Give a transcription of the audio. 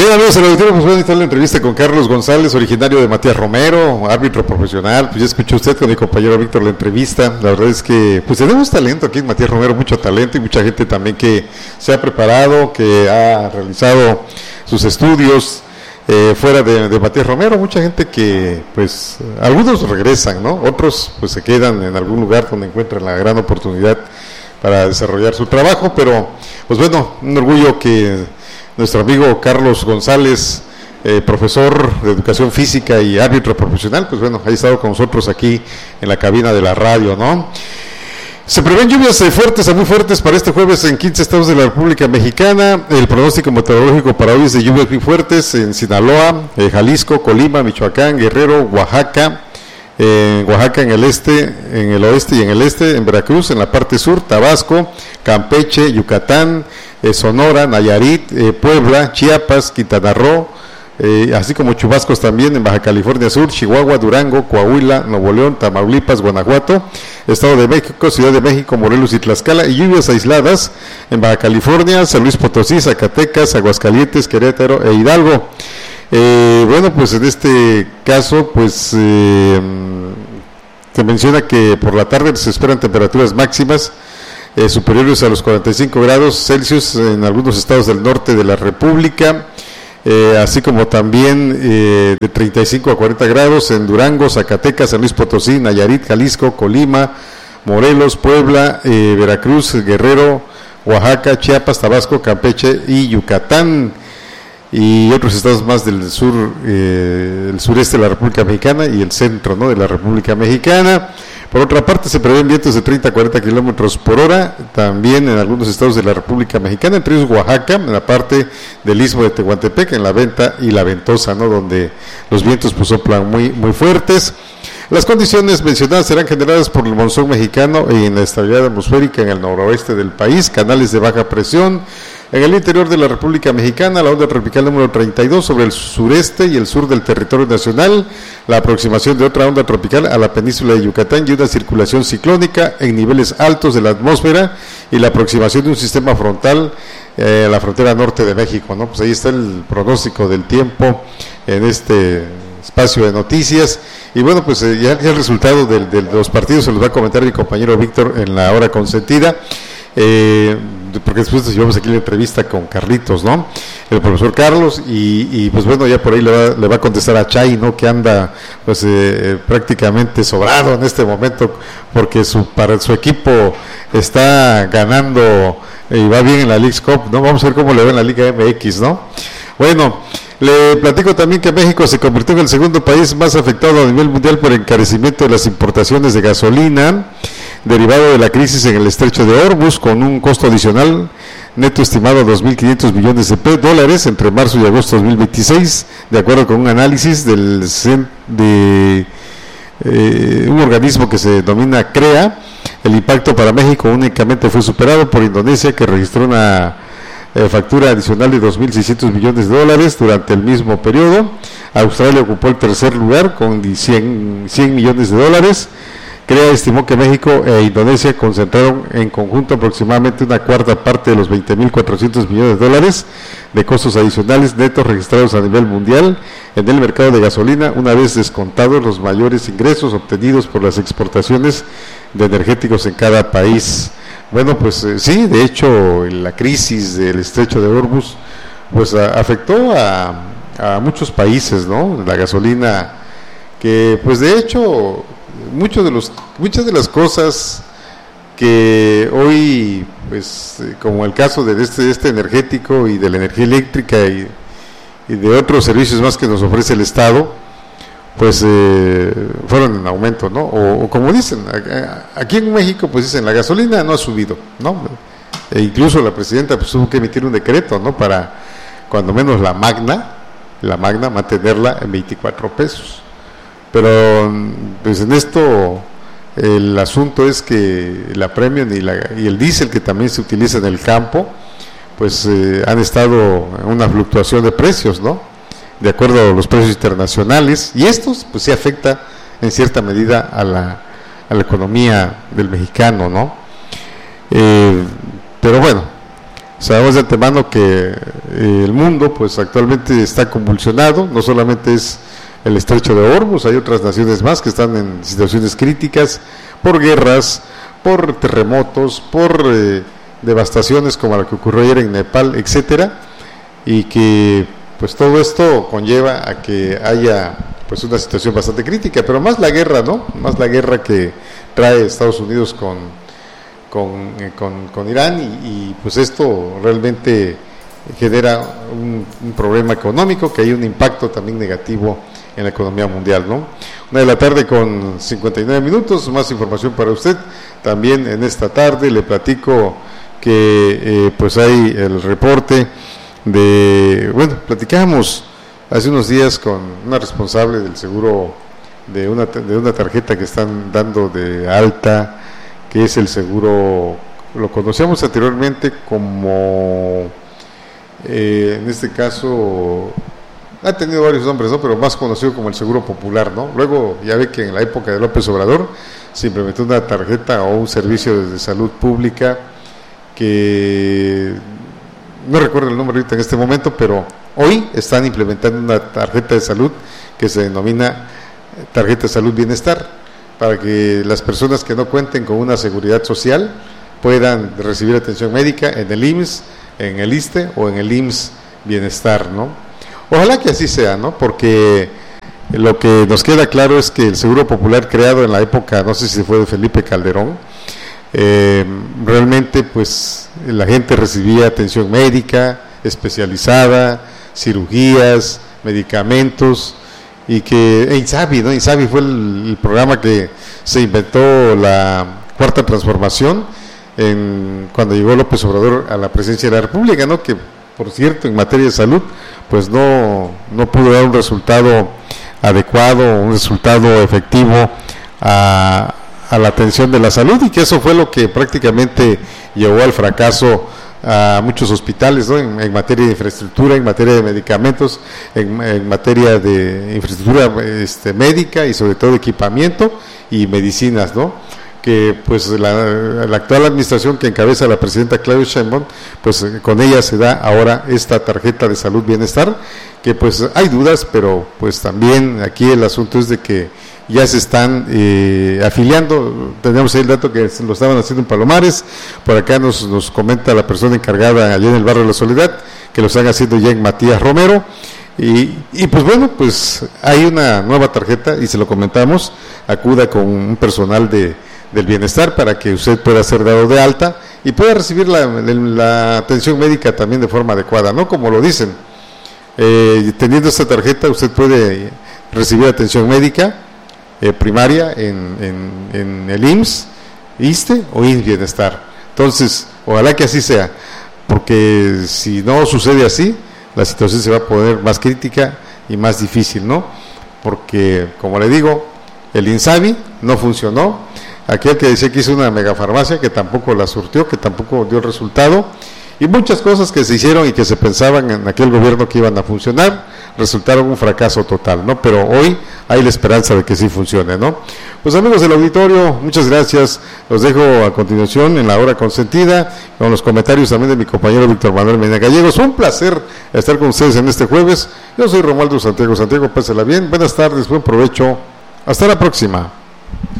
Bien, amigos del auditorio, pues bueno, está la entrevista con Carlos González, originario de Matías Romero, árbitro profesional. Pues ya escuchó usted con mi compañero Víctor la entrevista. La verdad es que pues tenemos talento aquí en Matías Romero, mucho talento y mucha gente también que se ha preparado, que ha realizado sus estudios fuera de Matías Romero. Mucha gente que pues algunos regresan, ¿no? Otros pues se quedan en algún lugar donde encuentran la gran oportunidad para desarrollar su trabajo. Pero pues bueno, un orgullo que nuestro amigo Carlos González, profesor de educación física y árbitro profesional, pues bueno, ha estado con nosotros aquí en la cabina de la radio, ¿no? Se prevén lluvias fuertes a muy fuertes para este jueves en 15 estados de la República Mexicana. El pronóstico meteorológico para hoy es de lluvias muy fuertes en Sinaloa, Jalisco, Colima, Michoacán, Guerrero, Oaxaca. En Oaxaca en el este, en el oeste y en el este, en Veracruz, en la parte sur, Tabasco, Campeche, Yucatán, Sonora, Nayarit, Puebla, Chiapas, Quintana Roo, así como chubascos también en Baja California Sur, Chihuahua, Durango, Coahuila, Nuevo León, Tamaulipas, Guanajuato, Estado de México, Ciudad de México, Morelos y Tlaxcala, y lluvias aisladas en Baja California, San Luis Potosí, Zacatecas, Aguascalientes, Querétaro e Hidalgo. Bueno, pues en este caso, pues se menciona que por la tarde se esperan temperaturas máximas superiores a los 45 grados Celsius en algunos estados del norte de la República, así como también de 35 a 40 grados en Durango, Zacatecas, San Luis Potosí, Nayarit, Jalisco, Colima, Morelos, Puebla, Veracruz, Guerrero, Oaxaca, Chiapas, Tabasco, Campeche y Yucatán, y otros estados más del sur, el sureste de la República Mexicana y el centro, ¿no?, de la República Mexicana. Por otra parte, se prevén vientos de 30 a 40 kilómetros por hora, también en algunos estados de la República Mexicana, entre ellos Oaxaca, en la parte del Istmo de Tehuantepec, en la Venta y la Ventosa, ¿no?, donde los vientos pues soplan muy fuertes. Las condiciones mencionadas serán generadas por el monzón mexicano y en la estabilidad atmosférica en el noroeste del país, canales de baja presión en el interior de la República Mexicana, la onda tropical número 32 sobre el sureste y el sur del territorio nacional, la aproximación de otra onda tropical a la península de Yucatán y una circulación ciclónica en niveles altos de la atmósfera y la aproximación de un sistema frontal a la frontera norte de México, ¿no? Pues ahí está el pronóstico del tiempo en este espacio de noticias. Y bueno, pues ya el resultado de los partidos se los va a comentar mi compañero Víctor en la hora consentida, porque después llevamos aquí la entrevista con Carlitos, ¿no?, el profesor Carlos, y pues bueno, ya por ahí le va a contestar a Chay, ¿no?, que anda pues prácticamente sobrado en este momento, porque para su equipo está ganando y va bien en la Leagues Cup, ¿no? Vamos a ver cómo le va en la Liga MX, ¿no? Bueno, le platico también que México se convirtió en el segundo país más afectado a nivel mundial por encarecimiento de las importaciones de gasolina, derivado de la crisis en el estrecho de Hormuz, con un costo adicional neto estimado a 2.500 millones de dólares entre marzo y agosto de 2026, de acuerdo con un análisis de un organismo que se denomina CREA. El impacto para México únicamente fue superado por Indonesia, que registró una factura adicional de 2.600 millones de dólares durante el mismo periodo. Australia ocupó el tercer lugar con 100 millones de dólares. CREA estimó que México e Indonesia concentraron en conjunto aproximadamente una cuarta parte de los 20.400 millones de dólares de costos adicionales netos registrados a nivel mundial en el mercado de gasolina, una vez descontados los mayores ingresos obtenidos por las exportaciones de energéticos en cada país. Bueno, pues sí, de hecho la crisis del estrecho de Hormuz pues afectó a muchos países, ¿no? La gasolina, que pues de hecho muchas de las cosas que hoy, pues como el caso de este energético y de la energía eléctrica y de otros servicios más que nos ofrece el Estado, pues fueron en aumento, ¿no? O como dicen, aquí en México, pues dicen, la gasolina no ha subido, ¿no? E incluso la presidenta pues tuvo que emitir un decreto, ¿no?, para cuando menos la magna mantenerla en 24 pesos. Pero pues en esto el asunto es que la Premium y el diésel, que también se utiliza en el campo, pues han estado en una fluctuación de precios, ¿no?, de acuerdo a los precios internacionales, y estos pues sí afecta en cierta medida a la economía del mexicano, ¿no? Pero bueno, Sabemos de antemano que el mundo pues actualmente está convulsionado, no solamente es el estrecho de Hormuz, hay otras naciones más que están en situaciones críticas por guerras, por terremotos, por devastaciones como la que ocurrió ayer en Nepal, etcétera, y que pues todo esto conlleva a que haya pues una situación bastante crítica, pero más la guerra, ¿no? Más la guerra que trae Estados Unidos con Irán y pues esto realmente genera un problema económico, que hay un impacto también negativo en la economía mundial, ¿no? 1:00 con 59 minutos, más información para usted. También en esta tarde le platico que pues hay el reporte de, bueno, platicamos hace unos días con una responsable del seguro de una tarjeta que están dando de alta, que es el seguro, lo conocíamos anteriormente como, en este caso, ha tenido varios nombres, ¿no? Pero más conocido como el Seguro Popular, ¿no? Luego ya ve que en la época de López Obrador se implementó una tarjeta o un servicio de salud pública que no recuerdo el nombre ahorita en este momento, pero hoy están implementando una tarjeta de salud que se denomina Tarjeta de Salud Bienestar, para que las personas que no cuenten con una seguridad social puedan recibir atención médica en el IMSS, en el ISSSTE o en el IMSS Bienestar, ¿no? Ojalá que así sea, ¿no? Porque lo que nos queda claro es que el Seguro Popular, creado en la época, no sé si fue de Felipe Calderón, realmente pues la gente recibía atención médica especializada, cirugías, medicamentos, y que INSABI, ¿no? INSABI fue el programa que se inventó la Cuarta Transformación cuando llegó López Obrador a la presidencia de la República, ¿no? Que por cierto en materia de salud pues no pudo dar un resultado adecuado, un resultado efectivo a la atención de la salud, y que eso fue lo que prácticamente llevó al fracaso a muchos hospitales, ¿no? En materia de infraestructura, en materia de medicamentos, en materia de infraestructura médica y sobre todo equipamiento y medicinas, ¿no? Que pues la actual administración que encabeza la presidenta Claudia Sheinbaum, pues con ella se da ahora esta tarjeta de salud bienestar, que pues hay dudas, pero pues también aquí el asunto es de que ya se están afiliando. Tenemos ahí el dato que lo estaban haciendo en Palomares, por acá nos comenta la persona encargada allá en el barrio de la Soledad, que lo están haciendo ya en Matías Romero, y pues bueno, pues hay una nueva tarjeta y se lo comentamos, acuda con un personal del bienestar para que usted pueda ser dado de alta y pueda recibir la atención médica también de forma adecuada, ¿no? Como lo dicen, teniendo esta tarjeta usted puede recibir atención médica primaria en el IMSS, ISSSTE o IMSS Bienestar. Entonces, ojalá que así sea, porque si no sucede así, la situación se va a poner más crítica y más difícil, ¿no? Porque, como le digo, el INSABI no funcionó, aquel que decía que hizo una megafarmacia que tampoco la surtió, que tampoco dio resultado, y muchas cosas que se hicieron y que se pensaban en aquel gobierno que iban a funcionar, resultaron un fracaso total, ¿no? Pero hoy hay la esperanza de que sí funcione, ¿no? Pues amigos del auditorio, muchas gracias. Los dejo a continuación en la hora consentida, con los comentarios también de mi compañero Víctor Manuel Medina Gallegos. Un placer estar con ustedes en este jueves. Yo soy Romualdo Santiago. Santiago, pásela bien. Buenas tardes, buen provecho. Hasta la próxima.